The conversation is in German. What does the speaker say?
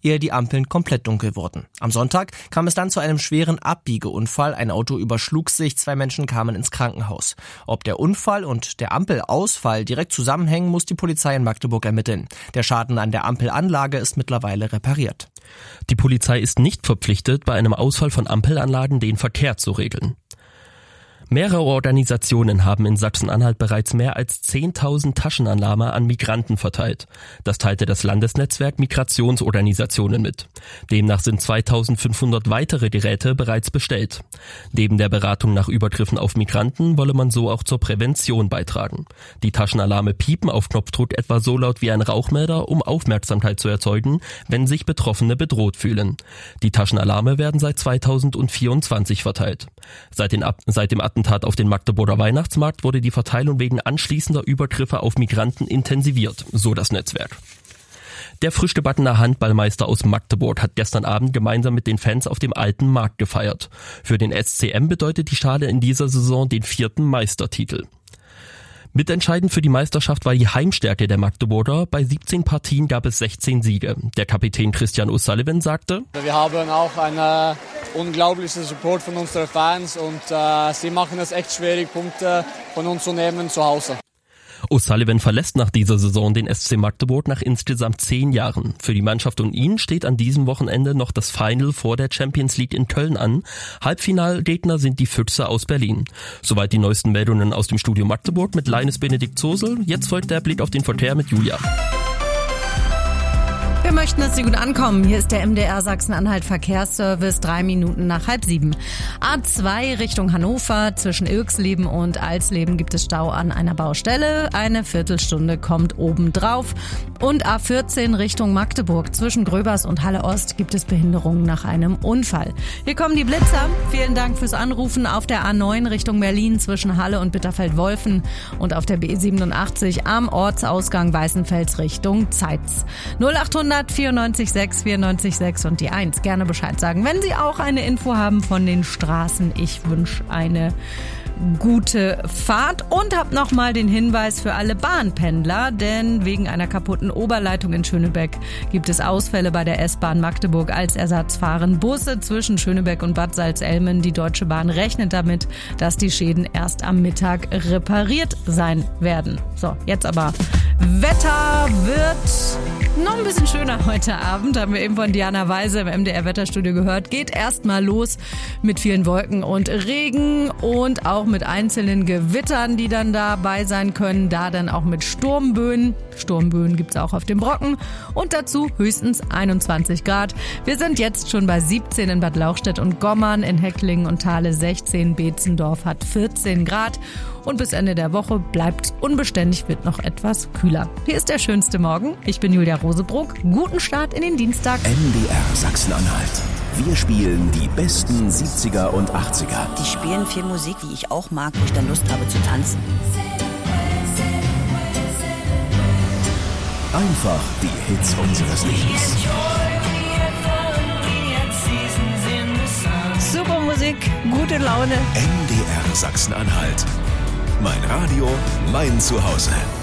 ehe die Ampeln komplett dunkel wurden. Am Sonntag kam es dann zu einem schweren Abbiegeunfall. Ein Auto überschlug sich, 2 Menschen kamen ins Krankenhaus. Ob der Unfall und der Ampelausfall direkt zusammenhängen, muss die Polizei in Magdeburg ermitteln. Der Schaden an der Ampelanlage ist mittlerweile repariert. Die Polizei ist nicht verpflichtet, bei einem Ausfall von Ampelanlagen den Verkehr zu regeln. Mehrere Organisationen haben in Sachsen-Anhalt bereits mehr als 10.000 Taschenalarme an Migranten verteilt. Das teilte das Landesnetzwerk Migrationsorganisationen mit. Demnach sind 2.500 weitere Geräte bereits bestellt. Neben der Beratung nach Übergriffen auf Migranten wolle man so auch zur Prävention beitragen. Die Taschenalarme piepen auf Knopfdruck etwa so laut wie ein Rauchmelder, um Aufmerksamkeit zu erzeugen, wenn sich Betroffene bedroht fühlen. Die Taschenalarme werden seit 2024 verteilt. Seit dem Attentat auf den Magdeburger Weihnachtsmarkt wurde die Verteilung wegen anschließender Übergriffe auf Migranten intensiviert, so das Netzwerk. Der frisch gebackene Handballmeister aus Magdeburg hat gestern Abend gemeinsam mit den Fans auf dem Alten Markt gefeiert. Für den SCM bedeutet die Schale in dieser Saison den 4. Meistertitel. Mitentscheidend für die Meisterschaft war die Heimstärke der Magdeburger. Bei 17 Partien gab es 16 Siege. Der Kapitän Christian O'Sullivan sagte: Wir haben auch einen unglaublichen Support von unseren Fans und sie machen es echt schwierig, Punkte von uns zu nehmen zu Hause. O'Sullivan verlässt nach dieser Saison den SC Magdeburg nach insgesamt 10 Jahren. Für die Mannschaft und ihn steht an diesem Wochenende noch das Final vor der Champions League in Köln an. Halbfinalgegner sind die Füchse aus Berlin. Soweit die neuesten Meldungen aus dem Studio Magdeburg mit Leines Benedikt Zosel. Jetzt folgt der Blick auf den Verkehr mit Julia. Wir möchten, dass Sie gut ankommen. Hier ist der MDR Sachsen-Anhalt Verkehrsservice, 3 Minuten nach 6:30. A2 Richtung Hannover, zwischen Irxleben und Alsleben gibt es Stau an einer Baustelle. Eine Viertelstunde kommt obendrauf. Und A14 Richtung Magdeburg, zwischen Gröbers und Halle Ost gibt es Behinderungen nach einem Unfall. Hier kommen die Blitzer. Vielen Dank fürs Anrufen. Auf der A9 Richtung Berlin, zwischen Halle und Bitterfeld-Wolfen. Und auf der B87 am Ortsausgang Weißenfels Richtung Zeitz. 0800 94 6 94 6 und die 1. Gerne Bescheid sagen, wenn Sie auch eine Info haben von den Straßen. Ich wünsche eine gute Fahrt und hab nochmal den Hinweis für alle Bahnpendler, denn wegen einer kaputten Oberleitung in Schönebeck gibt es Ausfälle bei der S-Bahn Magdeburg. Als Ersatz fahren Busse zwischen Schönebeck und Bad Salzelmen. Die Deutsche Bahn rechnet damit, dass die Schäden erst am Mittag repariert sein werden. So, jetzt aber Wetter wird noch ein bisschen schöner heute Abend, haben wir eben von Diana Weise im MDR-Wetterstudio gehört. Geht erstmal los mit vielen Wolken und Regen und auch mit einzelnen Gewittern, die dann dabei sein können. Da dann auch mit Sturmböen. Sturmböen gibt's auch auf dem Brocken. Und dazu höchstens 21 Grad. Wir sind jetzt schon bei 17 in Bad Lauchstädt und Gommern, in Hecklingen und Thale 16. Beetzendorf hat 14 Grad. Und bis Ende der Woche bleibt unbeständig, wird noch etwas kühler. Hier ist der schönste Morgen. Ich bin Julia Rosebruck. Guten Start in den Dienstag. MDR Sachsen-Anhalt. Wir spielen die besten 70er und 80er. Die spielen viel Musik, wie ich auch mag, wo ich dann Lust habe zu tanzen. Einfach die Hits unseres Lebens. Super Musik, gute Laune. MDR Sachsen-Anhalt. Mein Radio, mein Zuhause.